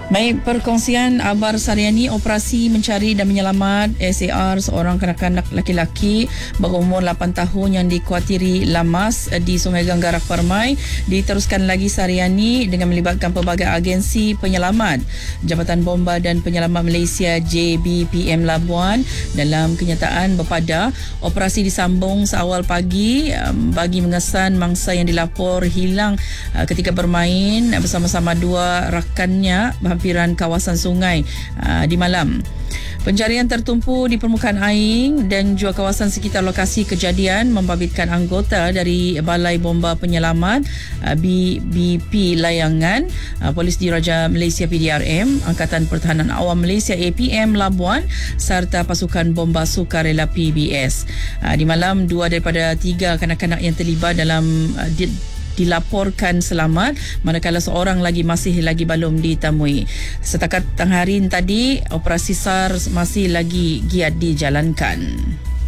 Baik, perkongsian Abar Saryani, operasi mencari dan menyelamat SAR seorang kanak-kanak laki-laki berumur 8 tahun yang dikhawatiri lamas di Sungai Ganggarak Permai diteruskan lagi Saryani dengan melibatkan pelbagai agensi penyelamat. Jabatan Bomba dan Penyelamat Malaysia JBPM Labuan dalam kenyataan berpada operasi disambung seawal pagi bagi mengesan mangsa yang dilapor hilang ketika bermain bersama-sama dua rakannya berhampiran kawasan sungai di malam. Pencarian tertumpu di permukaan air dan juga kawasan sekitar lokasi kejadian membabitkan anggota dari Balai Bomba Penyelamat BBP Layangan, Polis Diraja Malaysia PDRM, Angkatan Pertahanan Awam Malaysia APM Labuan serta pasukan bomba sukarela PBS. Di malam, 2 daripada 3 kanak-kanak yang terlibat dalam dilaporkan selamat, manakala seorang lagi masih belum ditemui. Setakat tengah hari tadi, operasi SAR masih lagi giat dijalankan.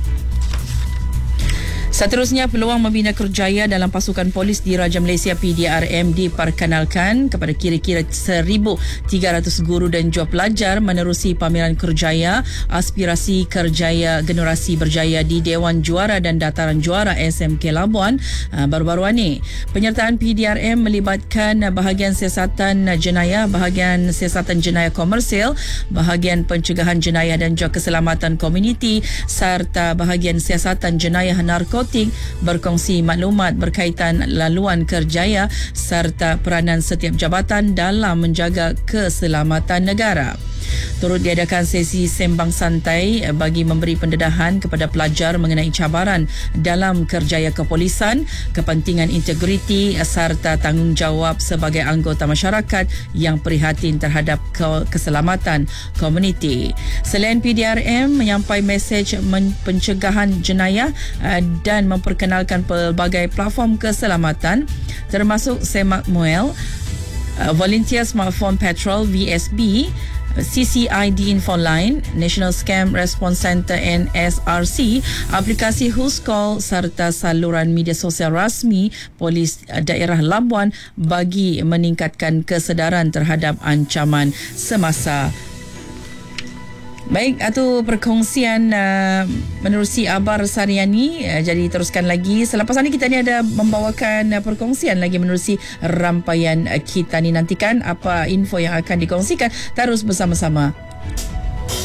Seterusnya, peluang membina kerjaya dalam pasukan polis Diraja Malaysia PDRM diperkenalkan kepada kira-kira 1,300 guru dan juga pelajar menerusi pameran kerjaya aspirasi kerjaya generasi berjaya di Dewan Juara dan Dataran Juara SMK Labuan baru-baru ini. Penyertaan PDRM melibatkan bahagian siasatan jenayah, bahagian siasatan jenayah komersil, bahagian pencegahan jenayah dan juga keselamatan komuniti serta bahagian siasatan jenayah narkotik, berkongsi maklumat berkaitan laluan kerjaya serta peranan setiap jabatan dalam menjaga keselamatan negara. Turut diadakan sesi sembang santai bagi memberi pendedahan kepada pelajar mengenai cabaran dalam kerjaya kepolisan, kepentingan integriti serta tanggungjawab sebagai anggota masyarakat yang prihatin terhadap keselamatan komuniti. Selain PDRM menyampaikan mesej pencegahan jenayah dan memperkenalkan pelbagai platform keselamatan termasuk Semak Muel, Volunteer Smartphone Patrol VSB, CCID Infoline, National Scam Response Center NSRC, aplikasi Whoscall serta saluran media sosial rasmi Polis Daerah Labuan bagi meningkatkan kesedaran terhadap ancaman semasa. Baik, itu perkongsian menerusi Abar Saryani. Jadi teruskan lagi. Selepas ini kita ni ada membawakan perkongsian lagi menerusi rambaian kita ni. Nantikan apa info yang akan dikongsikan. Terus bersama-sama.